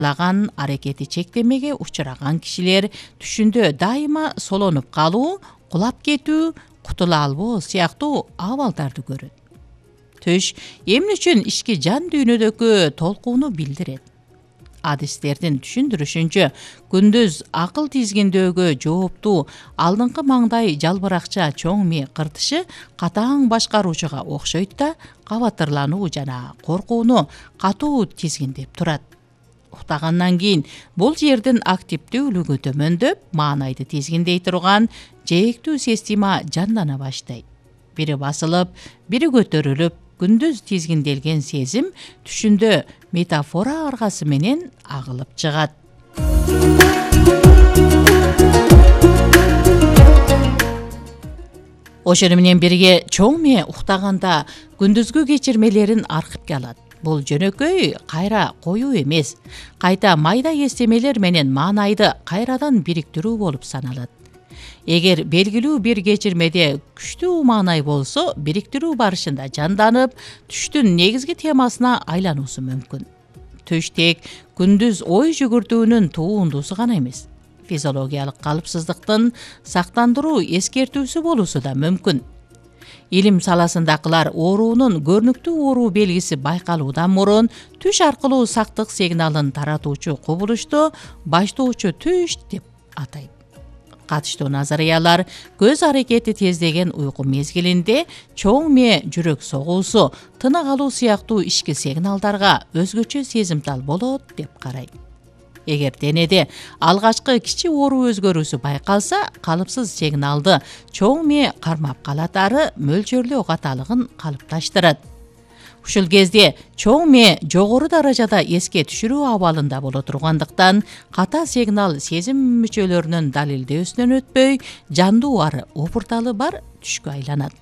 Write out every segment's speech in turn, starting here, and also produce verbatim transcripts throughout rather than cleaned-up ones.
лаган аракети чектемеге учураган кишилер түшүндө дайыма солонуп калуу, кулап кетүү, кутула албоо сыяктуу абалдарды көрөт. Түш эмне үчүн ички жан дүйнөдөгү толкууну билдирет. Адистердин түшүндүрүшүнчө, күндүз акыл тизгиндөөгө жооптуу алдыңкы маңдай жалбыракча чоң ми кыртышы катаң башкаруучуга окшойт да, кабатырлануу жана коркууну катуу тизгиндеп турат. Уктагандан кийин бул жердин активдүүлүгү төмөндөп, маанайды тизгиндей турган жээктүү система жандана баштайт. Бири басылып, бири көтөрүлүп, күндүз тизгинделген сезим түшүндө метафора аргасы менен агылып чыгат. Ошону менен бирге чоң ми уктаганда күндүзгү кечирмелерин архивге алат. Бул жөнөкөй кайра коюу эмес, кайта майда эстемелер менен маанайды кайрадан бириктирүү болуп саналат. Эгер белгилүү бир кечирмеде күчтүү маанай болсо, бириктирүү барышында жанданып, түштүн негизги темасына айлануусу мүмкүн. Түш тек күндүз ой жүгүртүүнүн туундусу гана эмес, физиологиялык калыпсыздыктын сактандыруу эскертүүсү болуусу да мүмкүн. Илим саласындагылар оорунун көрүнүктүү оору белгиси байкалуудан мурун түш аркылуу сактык сигналын таратуучу кубулушту баштоочу түш деп атайт. Катыштуу назариялар көз аракети тездеген уйку мезгилинде чоң ми жүрөк согуусу, тынык алуу сыяктуу ички сигналдарга өзгөчө сезимтал болот деп карайт. Эгер денеде алгачкы кичи оору өзгөрүүсү байкалса, калыпсыз сигналды чоң ми кармап калат, ары мөлчөрлөө каталыгын калыпташтырат. Ушул кезде чоң ми жогору даражада эске түшүрүү абалында боло тургандыктан, ката сигнал сезим мүчөлөрүнүн далилдөөсүнөн өтпөй, жандуу ары опурталы бар түшкө айланат.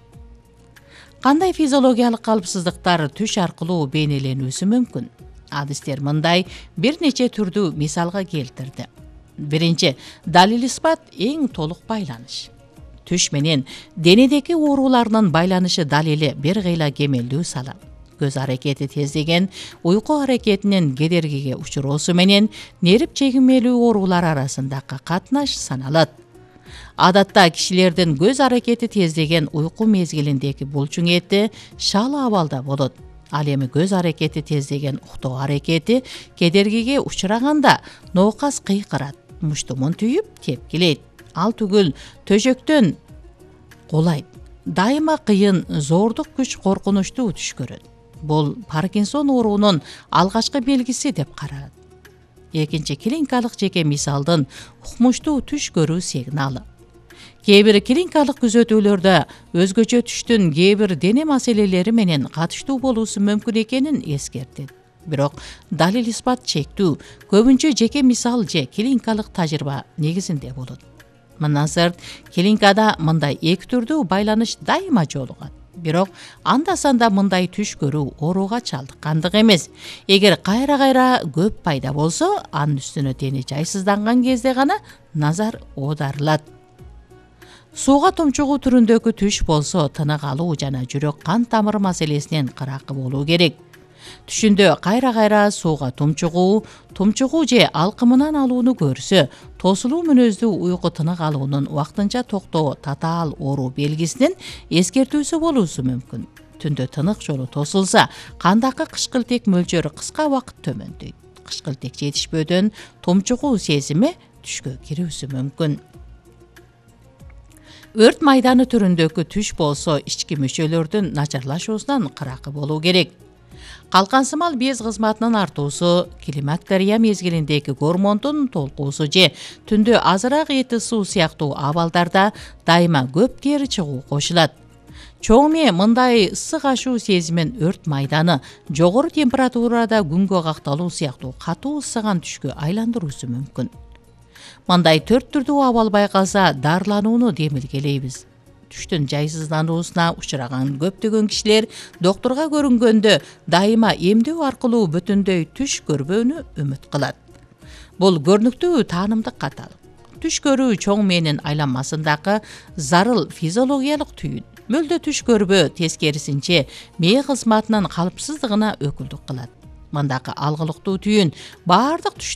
Кандай физиологиялык калыпсыздыктар түш аркылуу бейнеленүүсү мүмкүн? Адистер мындай бир нече түрдүү мисалга келтирди. Биринчи, далил испат эң толук байланыш. Түш менен денедеги оорулардын байланышы далили бир кыйла кемелдүү сала. Көз аракети тездеген уйку аракетинин кедергиге учуроосу менен нерип чегимелүү оорулар арасындагы катнаш саналат. Адатта кишилердин көз аракети тездеген уйку мезгилиндеги булчуң эти шал абалда болот. Ал эми көз аракети тездеген уктоо аракети кедергиге учураганда ноокас кыйкырат, муштумун түйүп тепкилейт. Ал түгүл төшөктөн кулайт. Дайыма кыйын, зордук күч коркунучтуу түш көрөт. Бул Паркинсон оорунун алгачкы белгиси деп каралат. Экинчи, клиникалык жеке мисалдын укмуштуу түш көрүү сигналы. Кээ бир клиникалык күзөтүүлөрдө өзгөчө түштүн кээ бир дене маселелери менен катыштуу болуусу мүмкүн экенин эскертет. Бирок далил испат чектүү, көбүнчө жеке мисал же клиникалык тажрыйба негизинде болот. Мындан сырт, клиникада мындай эки түрдүү байланыш дайыма жолугат. Бирок анда-санда мындай түш көрүү ооруга чалдыккандык эмес. Эгер кайра-кайра көп пайда болсо, анын үстүнө дене жайсызданган кезде гана назар оодарылат. Сууга тумчугуу түрүндөгү түш болсо, тынык алуу жана жүрөк кан тамыр маселесинен кыракы болуу керек. Түшүндө кайра-кайра сууга тумчугуу, тумчугуу же алкымынан алууну көрсө, тосулуу мүнөздүү уйку тынык алуунун убактынча токтоо татаал оору белгисинин эскертүүсү болуусу мүмкүн. Түндө тынык жолу тосулса, кандагы кышкылтек мөлчөрү кыска убакыт төмөндөйт. Кышкылтек жетишпөөдөн тумчугуу сезими түшкө кирүүсү мүмкүн. Өрт майданы түрүндөгү түш болсо, ички мүчөлөрдүн начарлашуусунан кыракы болуу керек. Калкансымал без кызматынын артуусу, климактерия мезгилиндеги гормондун толкуусу же түндө азыраак эти суу сыяктуу абалдарда дайыма көп тери чыгуу кошулат. Чоң ми мындай ысык ашуу сезимин өрт майданы жогору температурада күнгө какталуу сыяктуу катуу ысыган түшкө айландыруусу мүмкүн. Мындай төрт түрдүү абал байкалса, дарыланууну демилгелейбиз. Түштүн жайсыздануусуна учураган көптөгөн кишилер доктурга көрүнгөндө дайыма эмдөө аркылуу бүтүндөй түш көрбөөнү үмүт кылат. Бул көрүнүктүү таанымдык каталык. Түш көрүү чоң мээнин айланмасындагы зарыл физиологиялык түйүн. Мөлдө түш көрбөө тескерисинче мээ кызматынын калыпсыздыгына өкүлдүк кылат. Мындагы алгылыктуу түйүн баардык түштө